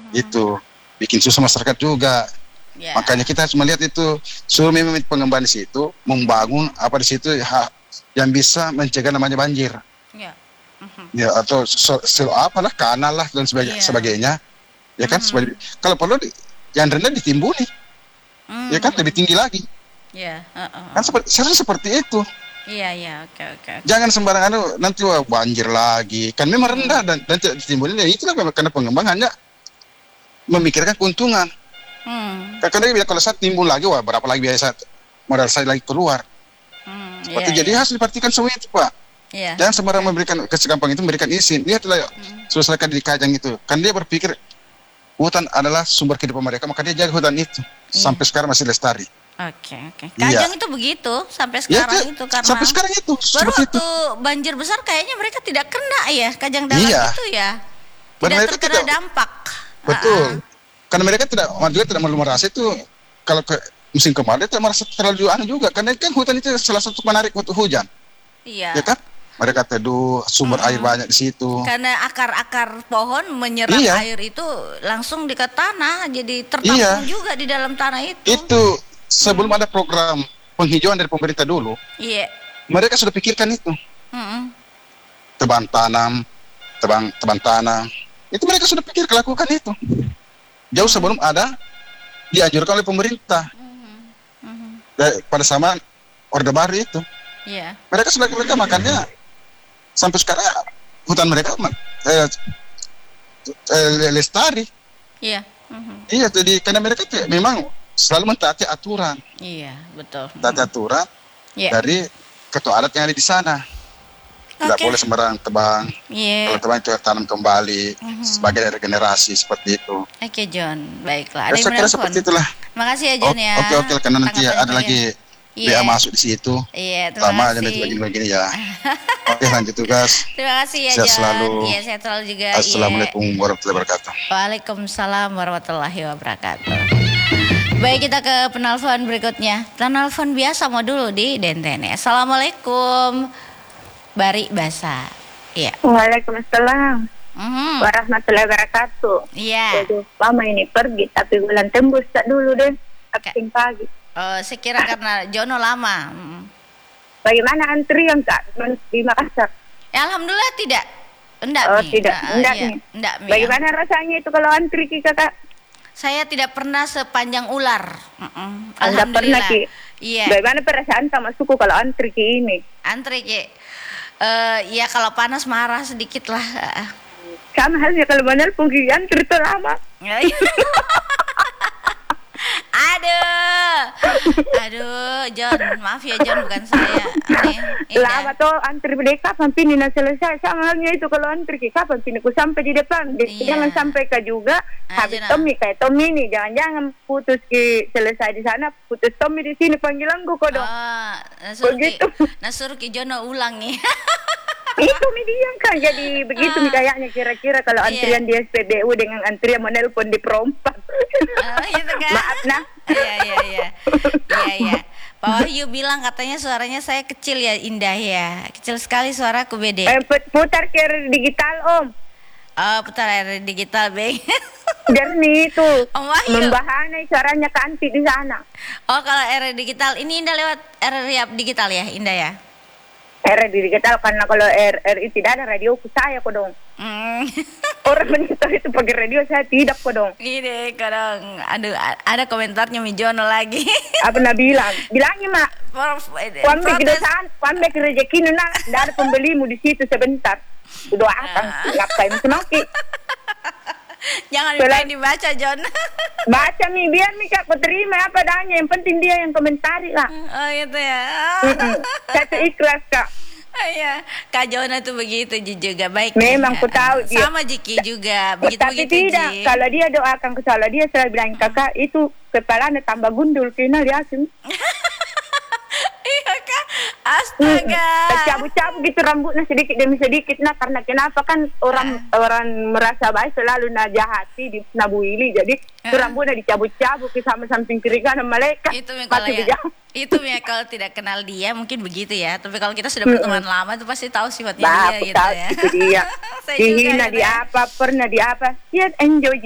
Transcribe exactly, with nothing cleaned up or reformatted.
Itu bikin susah masyarakat juga. Yeah. Makanya kita harus melihat itu suruh memang pengembang di situ membangun apa di situ ha, yang bisa mencegah namanya banjir. Yeah. Uh-huh. Ya atau so, so, apalah kanal lah dan sebagainya, yeah. sebagainya. Ya kan, uh-huh. sebagai, kalau perlu di, yang rendah ditimbuni. Uh-huh. Ya kan lebih tinggi lagi. Ya, yeah. uh-uh. Kan seperti seharusnya seperti itu. Iya, iya, oke, oke. Jangan sembarangan nanti wah, banjir lagi. Kan memang rendah dan dan ditimbulin ya itulah karena pengembang hanya memikirkan keuntungan. Hmm. Karena dia kalau saat timbul lagi wah berapa lagi biasa modal saya lagi keluar. Hmm, seperti iya, jadi iya. harus diperhatikan semua itu, Pak. Iya. Jangan sembarang okay. memberikan kesegampang itu memberikan izin. Lihatlah hmm. selesaikan di Kajang itu. Kan dia berpikir hutan adalah sumber kehidupan mereka, maka dia jaga hutan itu. Iya. Sampai sekarang masih lestari. Oke, oke. Kajang iya. itu begitu sampai sekarang ya, itu karena sampai sekarang itu. Baru waktu itu. banjir besar kayaknya mereka tidak kena ya Kajang dalam iya. itu ya. Tidak mereka terkena tidak, dampak. Betul. Uh-uh. Karena mereka tidak juga tidak perlu merasa itu kalau ke musim kemarau tidak merasa terlalu aneh juga karena kan hutan itu salah satu penarik waktu hujan. Iya. Ya kan? Mereka teduh, sumber hmm. air banyak di situ. Karena akar-akar pohon menyerap iya. air itu langsung di ke tanah jadi tertampung iya. juga di dalam tanah itu. Itu sebelum hmm. ada program penghijauan dari pemerintah dulu, iya. mereka sudah pikirkan itu. Hmm. Tebang tanam, tebang tebang tanam. Itu mereka sudah pikir lakukan itu. Jauh sebelum ada dianjurkan oleh pemerintah. Hmm. Hmm. Pada zaman Orde Baru itu. Yeah. Mereka sudah mereka makanya sampai sekarang hutan mereka eh, eh, lestari. Iya. Mm-hmm. Iya, jadi karena mereka t- memang selalu mentaati aturan. Iya, betul. Taati aturan yeah. dari ketua adat yang ada di sana. Tidak okay. boleh sembarang tebang. Yeah. Kalau tebang itu tanam kembali mm-hmm. sebagai regenerasi seperti itu. Oke, okay, John. Baiklah. Ada saya kira seperti itulah. Makasih ya, John ya. Oke, oke, karena nanti ya, ada lagi Iya. B A masuk di situ. Iya, terima Lama kasih. Lama jadi begini ya. Oke, lanjut tugas. Terima kasih ya, Sehat John. selalu. Iya, sehat selalu juga. Assalamualaikum iya. warahmatullahi wabarakatuh. Waalaikumsalam warahmatullahi wabarakatuh. Baik, kita ke penelpon berikutnya. Penelpon biasa mau dulu di Dentene. Assalamualaikum. Bari Basa. Iya. Waalaikumsalam. Mm-hmm. Warahmatullahi wabarakatuh. Iya. Jadi, lama ini pergi tapi bulan tembus tak dulu deh. Absen pagi. Oh, saya kira karena Jono lama. Hmm. Bagaimana antrian Kak di Makassar? Ya, alhamdulillah tidak. Enggak, oh, Mi. tidak. Uh, enggak, iya. Mi. Enggak, Mi. Bagaimana rasanya itu kalau antri Ki Kakak? Saya tidak pernah sepanjang ular. Uh-uh. Anda pernah Ki? Iya. Bagaimana perasaan sama suku kalau antri Ki ini? Antri Ki. Uh, ya kalau panas marah sedikit lah. Sama halnya kalau menelpon Ki antri terlama. Aduh, aduh, John, maaf ya John, bukan saya. Nih, lama tuh antri di kapan pini nak selesai sama halnya itu kalau antri kapan pini ku sampai di depan. Iya. Jangan sampai ke juga ah, habis Tommy kayak Tommy nih, jangan-jangan putus ki selesai di sana, putus Tommy di sini panggilan gue kodong. Oh, nasuruh ki, nasuruh ki Jono ulang nih. Itu media kan jadi begitu ah. kayaknya kira-kira kalau antrian yeah. di S P B U dengan antrian menelpon di perompak. Oh, gitu kan? Maaf nah. Iya iya iya. Iya iya. Pak Wahyu bilang katanya suaranya saya kecil ya, Indah ya. Kecil sekali suaraku Bede. Eh, putar ke digital Om. Oh, putar R digital Bang. Jernih itu. Om Wahyu. Membahana suaranya kanti di sana. Oh, kalau R digital ini Indah lewat R Riap digital ya, Indah ya. R digital karena kalau R R I tidak ada radio saya kok dong. Mm. Orang menyetor itu pakai radio saya tidak kok dong. Ini kadang aduh ada komentarnya Mijono lagi. Apa nak bilang? Bilangnya mak. Pambe kedosan, pambe kerejeki nuna, ada pembelimu di situ sebentar. Doakan, ngapain semaki. Jangan lupa dibaca John. Baca mi biar mi kak aku terima apa adanya, yang penting dia yang komentari lah. Oh gitu ya. Satu ikhlas kak. Oh, iya, Kak Jona tuh begitu juga baik. Memang ya. Ku tahu dia. Sama Jiki juga begitu tapi begitu. Tidak, Ji. Kalau dia doakan ke salah dia selalu bilang kakak itu kepalanya tambah gundul kena liatin. Iya kak, astaga. Cabut-cabut gitu rambutnya sedikit demi sedikit nah karena kenapa kan orang uh. orang merasa baik selalu nah jahati di nabuili jadi uh. rambutnya dicabut-cabut ke sama samping kiri kanan malaikat. Itu kalau ya, itu ya kalau tidak kenal dia mungkin begitu ya. Tapi kalau kita sudah berteman hmm. lama itu pasti tahu sifatnya bah, dia gitu tahu ya. Itu dia. Dihina di apa pernah di apa. Ya enjoy